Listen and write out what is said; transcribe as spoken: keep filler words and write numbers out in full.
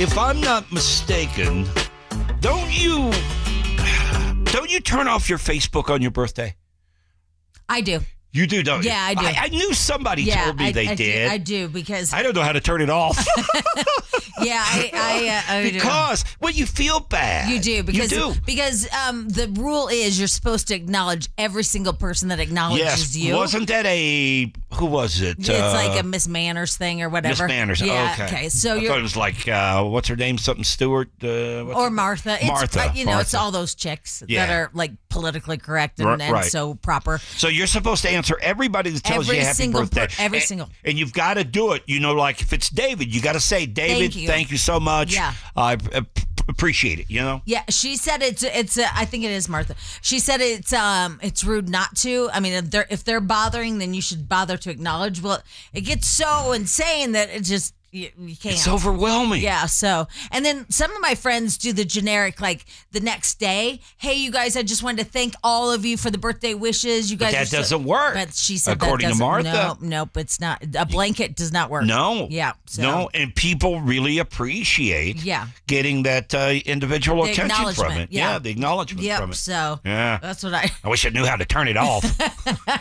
if I'm not mistaken, don't you don't you turn off your Facebook on your birthday? I do. You do, don't you? Yeah, I do. I, I knew somebody yeah, told me I, they I did. Do, I do because I don't know how to turn it off. yeah, I, I, uh, I because well, you feel bad. You do because you do. because um, the rule is you're supposed to acknowledge every single person that acknowledges yes. you. Wasn't that a who was it? It's uh, like a Miss Manners thing or whatever. Miss Manners. Yeah. Okay. Okay. So I you're. thought it was like uh, what's her name? Something Stewart. Uh, or Martha. It's, Martha. Uh, you know, Martha. it's all those chicks Yeah. that are like politically correct and, R- and right. so proper. So you're supposed to answer everybody that tells Every you happy single birthday. per- every and, single. And you've got to do it. You know, like if it's David, you got to say, David, Thank you. thank you so much. Yeah. I uh, p- appreciate it, you know? Yeah, she said it's it's. Uh, I think it is Martha. She said it's um it's rude not to. I mean, if they're if they're bothering, then you should bother to acknowledge. Well, it gets so insane that it just you, you can't. It's overwhelming. Yeah. So, and then some of my friends do the generic, like the next day. Hey, you guys, I just wanted to thank all of you for the birthday wishes. You guys, But that are so-" doesn't work. But she said according that to doesn't- Martha. No, nope, it's not. A blanket does not work. No. Yeah. So. No, and people really appreciate Yeah. getting that uh, individual The attention from acknowledgement, it. yeah. the acknowledgement Yep. from it. So Yeah. that's what I. I wish I knew how to turn it off.